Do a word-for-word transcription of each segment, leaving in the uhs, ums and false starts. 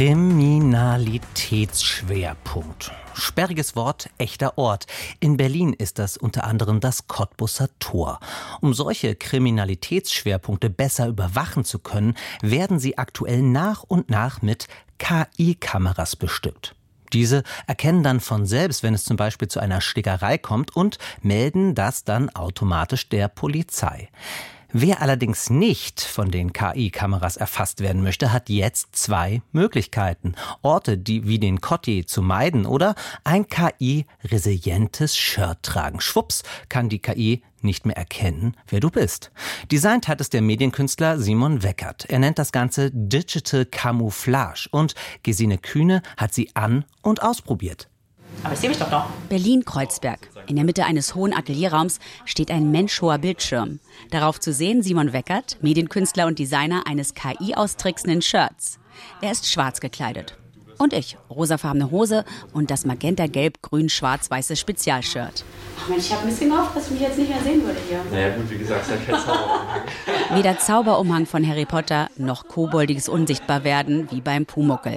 Kriminalitätsschwerpunkt. Sperriges Wort, echter Ort. In Berlin ist das unter anderem das Kottbusser Tor. Um solche Kriminalitätsschwerpunkte besser überwachen zu können, werden sie aktuell nach und nach mit K I-Kameras bestückt. Diese erkennen dann von selbst, wenn es zum Beispiel zu einer Schlägerei kommt, und melden das dann automatisch der Polizei. Wer allerdings nicht von den K I-Kameras erfasst werden möchte, hat jetzt zwei Möglichkeiten. Orte die wie den Kotti zu meiden oder ein K I-resilientes Shirt tragen. Schwupps kann die K I nicht mehr erkennen, wer du bist. Designt hat es der Medienkünstler Simon Weckert. Er nennt das Ganze Digital Camouflage und Gesine Kühne hat sie an- und ausprobiert. Aber ich sehe mich doch noch. Berlin-Kreuzberg. In der Mitte eines hohen Atelierraums steht ein menschhoher Bildschirm. Darauf zu sehen Simon Weckert, Medienkünstler und Designer eines K I-austricksenden Shirts. Er ist schwarz gekleidet. Und ich, rosafarbene Hose und das magenta-gelb-grün-schwarz-weiße Spezialshirt. Ach Mensch, ich habe ein bisschen gehofft, dass ich mich jetzt nicht mehr sehen würde hier. Naja gut, wie gesagt, es ist ja kein Zauberumhang. Weder Zauberumhang von Harry Potter noch koboldiges Unsichtbarwerden wie beim Pumuckl.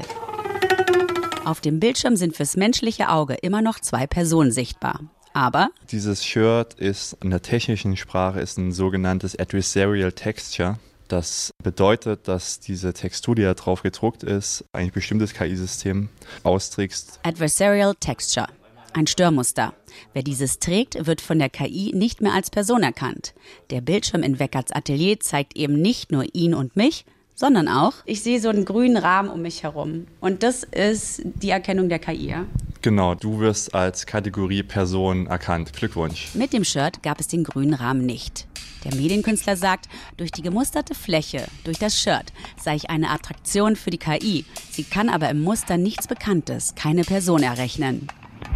Auf dem Bildschirm sind fürs menschliche Auge immer noch zwei Personen sichtbar. Aber dieses Shirt ist in der technischen Sprache ist ein sogenanntes Adversarial Texture. Das bedeutet, dass diese Textur, die da drauf gedruckt ist, ein bestimmtes K I-System austrickst. Adversarial Texture, ein Störmuster. Wer dieses trägt, wird von der K I nicht mehr als Person erkannt. Der Bildschirm in Weckerts Atelier zeigt eben nicht nur ihn und mich, sondern auch, ich sehe so einen grünen Rahmen um mich herum. Und das ist die Erkennung der K I, ja? Genau, du wirst als Kategorie Person erkannt. Glückwunsch. Mit dem Shirt gab es den grünen Rahmen nicht. Der Medienkünstler sagt, durch die gemusterte Fläche, durch das Shirt, sei ich eine Attraktion für die K I. Sie kann aber im Muster nichts Bekanntes, keine Person errechnen.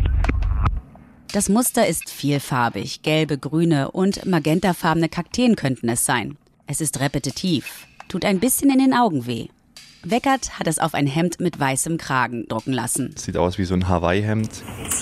Das Muster ist vielfarbig. Gelbe, grüne und magentafarbene Kakteen könnten es sein. Es ist repetitiv. Tut ein bisschen in den Augen weh. Weckert hat es auf ein Hemd mit weißem Kragen drucken lassen. Sieht aus wie so ein Hawaii-Hemd.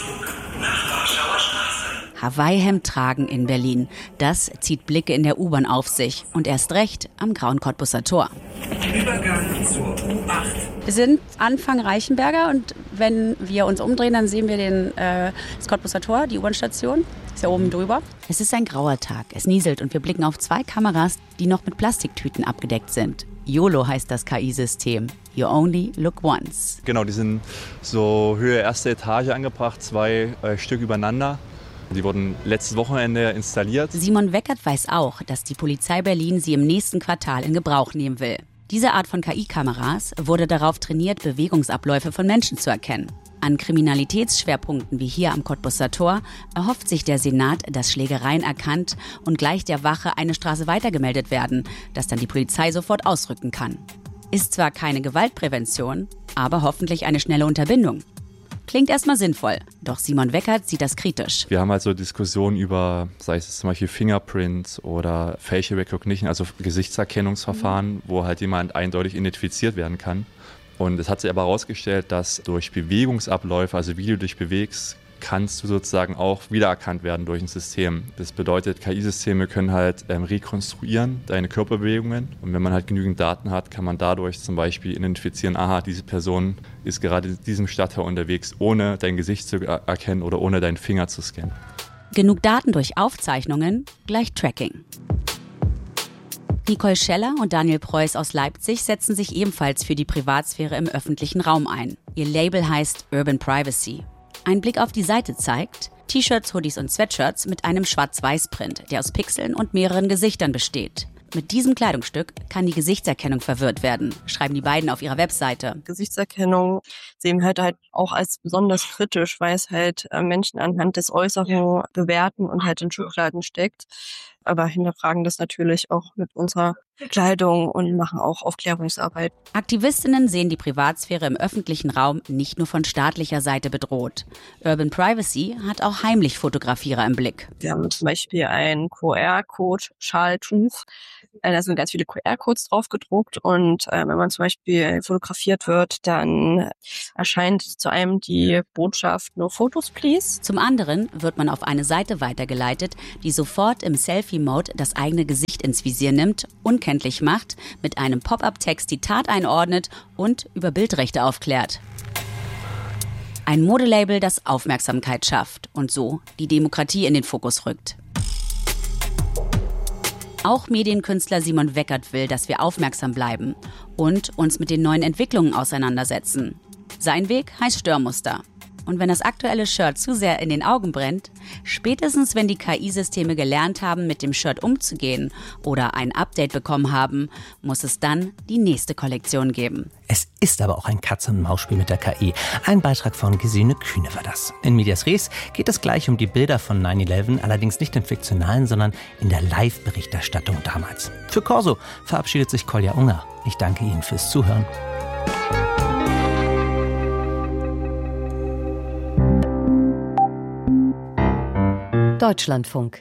Hawaii-Hemd tragen in Berlin. Das zieht Blicke in der U-Bahn auf sich. Und erst recht am grauen Kottbusser Tor. Übergang zur U acht. Wir sind Anfang Reichenberger und wenn wir uns umdrehen, dann sehen wir den, äh, das Kottbusser Tor, die U-Bahn-Station. Ist ja oben drüber. Es ist ein grauer Tag. Es nieselt und wir blicken auf zwei Kameras, die noch mit Plastiktüten abgedeckt sind. YOLO heißt das K I-System. You only look once. Genau, die sind so Höhe erste Etage angebracht, zwei äh, Stück übereinander. Die wurden letztes Wochenende installiert. Simon Weckert weiß auch, dass die Polizei Berlin sie im nächsten Quartal in Gebrauch nehmen will. Diese Art von K I-Kameras wurde darauf trainiert, Bewegungsabläufe von Menschen zu erkennen. An Kriminalitätsschwerpunkten wie hier am Kottbusser Tor erhofft sich der Senat, dass Schlägereien erkannt und gleich der Wache eine Straße weitergemeldet werden, dass dann die Polizei sofort ausrücken kann. Ist zwar keine Gewaltprävention, aber hoffentlich eine schnelle Unterbindung. Klingt erstmal sinnvoll, doch Simon Weckert sieht das kritisch. Wir haben also Diskussionen über, sei es zum Beispiel Fingerprints oder Facial Recognition, also Gesichtserkennungsverfahren, mhm. wo halt jemand eindeutig identifiziert werden kann. Und es hat sich aber herausgestellt, dass durch Bewegungsabläufe, also wie du dich bewegst, kannst du sozusagen auch wiedererkannt werden durch ein System. Das bedeutet, K I-Systeme können halt ähm, rekonstruieren deine Körperbewegungen. Und wenn man halt genügend Daten hat, kann man dadurch zum Beispiel identifizieren, aha, diese Person ist gerade in diesem Stadtteil unterwegs, ohne dein Gesicht zu er- erkennen oder ohne deinen Finger zu scannen. Genug Daten durch Aufzeichnungen gleich Tracking. Nicole Scheller und Daniel Preuß aus Leipzig setzen sich ebenfalls für die Privatsphäre im öffentlichen Raum ein. Ihr Label heißt Urban Privacy. Ein Blick auf die Seite zeigt T-Shirts, Hoodies und Sweatshirts mit einem Schwarz-Weiß-Print, der aus Pixeln und mehreren Gesichtern besteht. Mit diesem Kleidungsstück kann die Gesichtserkennung verwirrt werden, schreiben die beiden auf ihrer Webseite. Gesichtserkennung sehen wir halt, halt auch als besonders kritisch, weil es halt Menschen anhand des Äußeren bewerten und halt in Schubladen steckt. Aber hinterfragen das natürlich auch mit unserer Kleidung und machen auch Aufklärungsarbeit. Aktivistinnen sehen die Privatsphäre im öffentlichen Raum nicht nur von staatlicher Seite bedroht. Urban Privacy hat auch heimlich Fotografierer im Blick. Wir haben zum Beispiel ein Q R-Code-Schaltuch. Da sind ganz viele Q R-Codes drauf gedruckt und äh, wenn man zum Beispiel fotografiert wird, dann erscheint zu einem die Botschaft "No Photos, please". Zum anderen wird man auf eine Seite weitergeleitet, die sofort im Selfie Remote das eigene Gesicht ins Visier nimmt, unkenntlich macht, mit einem Pop-up-Text die Tat einordnet und über Bildrechte aufklärt. Ein Modelabel, das Aufmerksamkeit schafft und so die Demokratie in den Fokus rückt. Auch Medienkünstler Simon Weckert will, dass wir aufmerksam bleiben und uns mit den neuen Entwicklungen auseinandersetzen. Sein Weg heißt Störmuster. Und wenn das aktuelle Shirt zu sehr in den Augen brennt, spätestens wenn die K I-Systeme gelernt haben, mit dem Shirt umzugehen oder ein Update bekommen haben, muss es dann die nächste Kollektion geben. Es ist aber auch ein Katz-und-Maus-Spiel mit der K I. Ein Beitrag von Gesine Kühne war das. In Medias Res geht es gleich um die Bilder von neun elf, allerdings nicht im fiktionalen, sondern in der Live-Berichterstattung damals. Für Corso verabschiedet sich Kolja Unger. Ich danke Ihnen fürs Zuhören. Deutschlandfunk.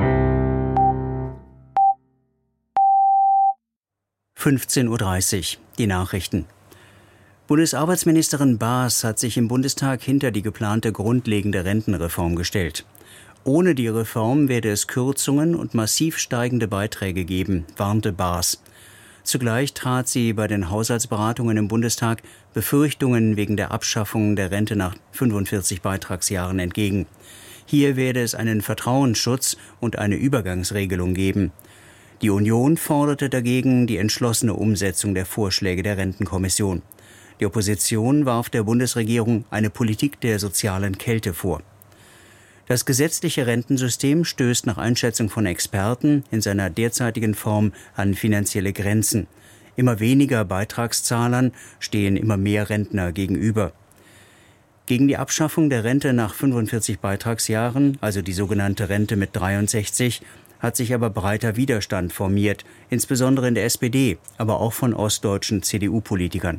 fünfzehn Uhr dreißig, die Nachrichten. Bundesarbeitsministerin Baas hat sich im Bundestag hinter die geplante grundlegende Rentenreform gestellt. Ohne die Reform werde es Kürzungen und massiv steigende Beiträge geben, warnte Baas. Zugleich trat sie bei den Haushaltsberatungen im Bundestag Befürchtungen wegen der Abschaffung der Rente nach fünfundvierzig Beitragsjahren entgegen. Hier werde es einen Vertrauensschutz und eine Übergangsregelung geben. Die Union forderte dagegen die entschlossene Umsetzung der Vorschläge der Rentenkommission. Die Opposition warf der Bundesregierung eine Politik der sozialen Kälte vor. Das gesetzliche Rentensystem stößt nach Einschätzung von Experten in seiner derzeitigen Form an finanzielle Grenzen. Immer weniger Beitragszahlern stehen immer mehr Rentner gegenüber. Gegen die Abschaffung der Rente nach fünfundvierzig Beitragsjahren, also die sogenannte Rente mit dreiundsechzig, hat sich aber breiter Widerstand formiert, insbesondere in der S P D, aber auch von ostdeutschen C D U-Politikern.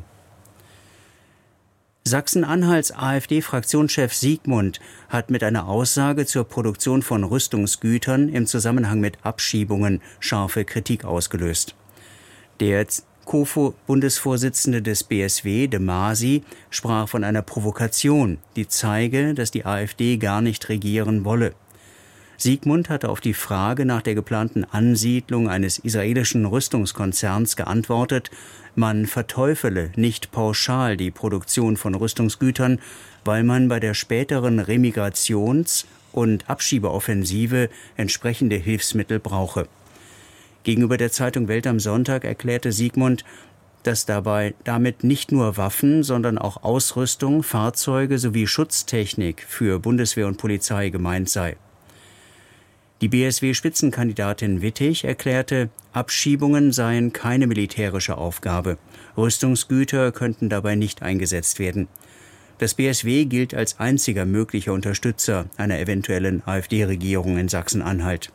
Sachsen-Anhalts AfD-Fraktionschef Siegmund hat mit einer Aussage zur Produktion von Rüstungsgütern im Zusammenhang mit Abschiebungen scharfe Kritik ausgelöst. Der Co-Bundesvorsitzende des B S W, de Masi, sprach von einer Provokation, die zeige, dass die AfD gar nicht regieren wolle. Siegmund hatte auf die Frage nach der geplanten Ansiedlung eines israelischen Rüstungskonzerns geantwortet, man verteufele nicht pauschal die Produktion von Rüstungsgütern, weil man bei der späteren Remigrations- und Abschiebeoffensive entsprechende Hilfsmittel brauche. Gegenüber der Zeitung Welt am Sonntag erklärte Siegmund, dass dabei damit nicht nur Waffen, sondern auch Ausrüstung, Fahrzeuge sowie Schutztechnik für Bundeswehr und Polizei gemeint sei. Die B S W-Spitzenkandidatin Wittig erklärte, Abschiebungen seien keine militärische Aufgabe. Rüstungsgüter könnten dabei nicht eingesetzt werden. Das B S W gilt als einziger möglicher Unterstützer einer eventuellen AfD-Regierung in Sachsen-Anhalt.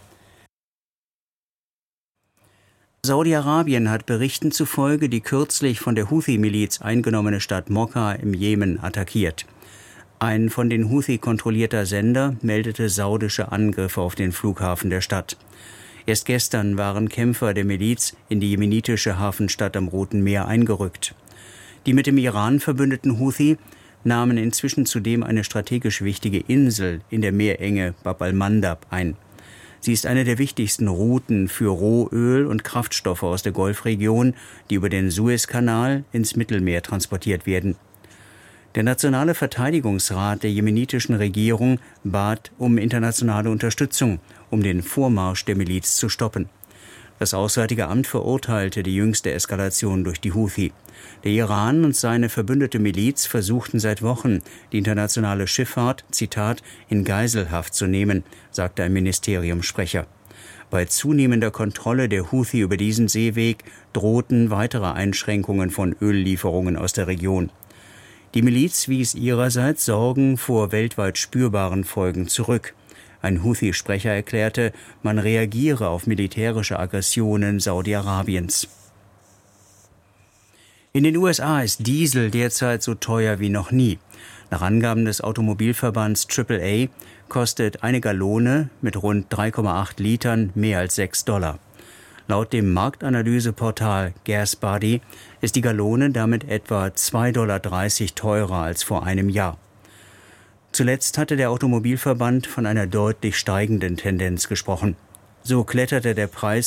Saudi-Arabien hat Berichten zufolge die kürzlich von der Houthi-Miliz eingenommene Stadt Mokka im Jemen attackiert. Ein von den Houthi kontrollierter Sender meldete saudische Angriffe auf den Flughafen der Stadt. Erst gestern waren Kämpfer der Miliz in die jemenitische Hafenstadt am Roten Meer eingerückt. Die mit dem Iran verbündeten Houthi nahmen inzwischen zudem eine strategisch wichtige Insel in der Meerenge Bab al-Mandab ein. Sie ist eine der wichtigsten Routen für Rohöl und Kraftstoffe aus der Golfregion, die über den Suezkanal ins Mittelmeer transportiert werden. Der Nationale Verteidigungsrat der jemenitischen Regierung bat um internationale Unterstützung, um den Vormarsch der Miliz zu stoppen. Das Auswärtige Amt verurteilte die jüngste Eskalation durch die Houthi. Der Iran und seine verbündete Miliz versuchten seit Wochen, die internationale Schifffahrt, Zitat, in Geiselhaft zu nehmen, sagte ein Ministeriumssprecher. Bei zunehmender Kontrolle der Houthi über diesen Seeweg drohten weitere Einschränkungen von Öllieferungen aus der Region. Die Miliz wies ihrerseits Sorgen vor weltweit spürbaren Folgen zurück. Ein Houthi-Sprecher erklärte, man reagiere auf militärische Aggressionen Saudi-Arabiens. In den U S A ist Diesel derzeit so teuer wie noch nie. Nach Angaben des Automobilverbands Triple A kostet eine Gallone mit rund drei Komma acht Litern mehr als sechs Dollar. Laut dem Marktanalyseportal GasBuddy ist die Gallone damit etwa zwei Komma dreißig Dollar teurer als vor einem Jahr. Zuletzt hatte der Automobilverband von einer deutlich steigenden Tendenz gesprochen. So kletterte der Preis